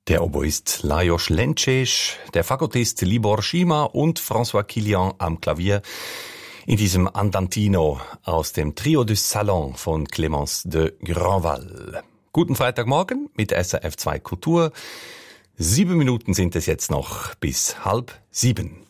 Der Oboist Lajos Lenčiš, der Fagottist Libor Šima und François Kilian am Klavier in diesem Andantino aus dem Trio du Salon von Clémence de Grandval. Guten Freitagmorgen mit SRF 2 Kultur. 7 Minuten sind es jetzt noch bis 6:30.